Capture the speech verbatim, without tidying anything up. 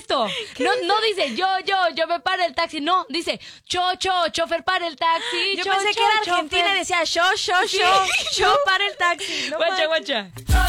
esto. No, no dice yo, yo, yo me para el taxi. No, dice cho, cho, chofer para el taxi. Yo cho, pensé cho, que era chofer. Argentina y decía yo, yo, yo, yo para el taxi. No Guacha, manches. guacha.